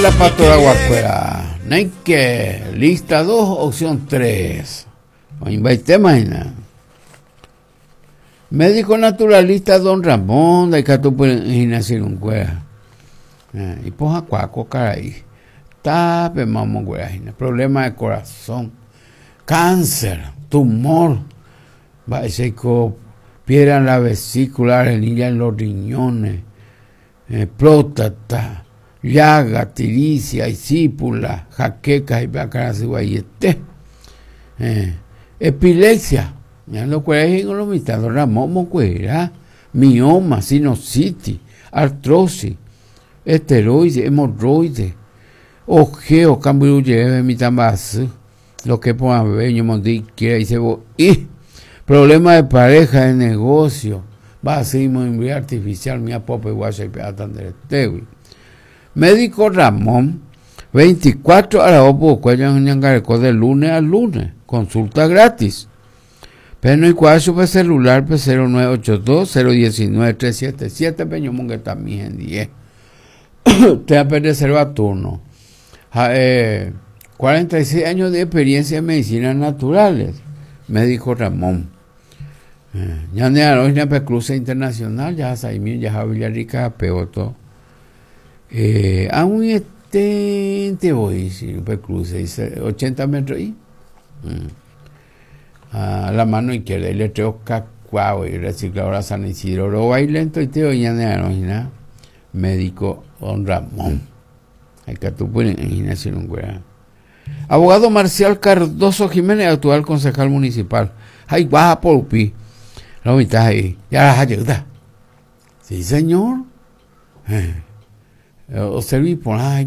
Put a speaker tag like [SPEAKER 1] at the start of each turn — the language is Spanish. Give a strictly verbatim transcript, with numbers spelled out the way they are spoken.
[SPEAKER 1] la pastora Guacuera. Neike, lista dos, opción tres. Invite mañana. Médico naturalista Don Ramón de Catupo Gimnasio un cuera. Y pues a cuaco caray. Tape mamón cuera. Problema de corazón. Cáncer, tumor. Va a ser que piedra en la vesícula, arenilla en los riñones. Eh, próstata, llaga, tiricia, isípula, jaqueca y bacaras y guayete. Eh, epilepsia. Ya lo que es lo mitad de Ramón Mocuera, mioma, sinusitis, artrosis, esteroides, hemorroides, ojeo, cambio de mitad más, lo que puedan ver, yo me quiera y se y problema de pareja, de negocio, va a ser muy artificial, mi apope guache peatan de tewi. Médico Ramón, veinticuatro a la opo, cuello en Yangareco de lunes a lunes, consulta gratis. Pero y cuál su celular pues cero nueve ocho dos cero uno nueve tres siete siete peño que también en diez. Te va a perder reserva turno. Eh, cuarenta y seis años de experiencia en medicinas naturales. Médico Ramón. Eh, ya ne aroña pe cruce internacional ya saimi ya Villarrica peoto. Eh, a un este te voy si pe cruce ochenta metros y. Mm. A la mano izquierda y le treo cacuao y recicladora San Isidro lo va lento y te oían de la médico Don Ramón hay que tú puedes imaginación un güey. Abogado Marcial Cardoso Jiménez, actual concejal municipal. Ay, baja por pi la mitad ahí ya las ayuda sí señor eh, o serví por ay